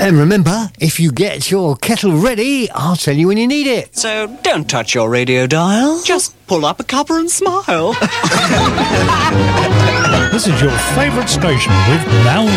And remember, if you get your kettle ready, I'll tell you when you need it. So don't touch your radio dial. Just pull up a cuppa and smile. This is your favourite station with Mel